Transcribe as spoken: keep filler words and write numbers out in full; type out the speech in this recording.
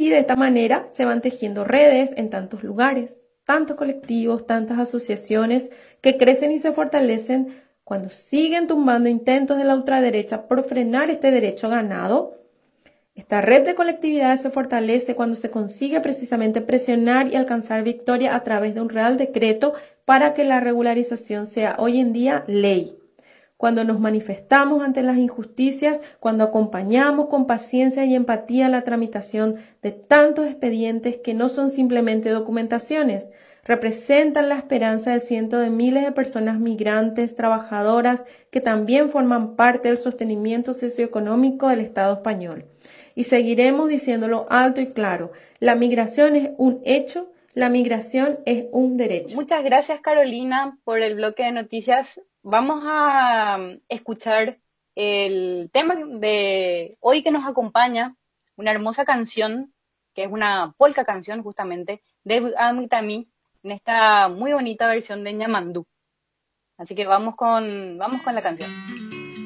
Y de esta manera se van tejiendo redes en tantos lugares, tantos colectivos, tantas asociaciones que crecen y se fortalecen cuando siguen tumbando intentos de la ultraderecha por frenar este derecho ganado. Esta red de colectividades se fortalece cuando se consigue precisamente presionar y alcanzar victoria a través de un real decreto para que la regularización sea hoy en día ley. Cuando nos manifestamos ante las injusticias, cuando acompañamos con paciencia y empatía la tramitación de tantos expedientes que no son simplemente documentaciones, representan la esperanza de cientos de miles de personas migrantes, trabajadoras, que también forman parte del sostenimiento socioeconómico del Estado español. Y seguiremos diciéndolo alto y claro, la migración es un hecho, la migración es un derecho. Muchas gracias, Carolina, por el bloque de noticias. Vamos a escuchar el tema de hoy que nos acompaña, una hermosa canción, que es una polka canción justamente, de Amitami, en esta muy bonita versión de Ñamandú. Así que vamos con, vamos con la canción.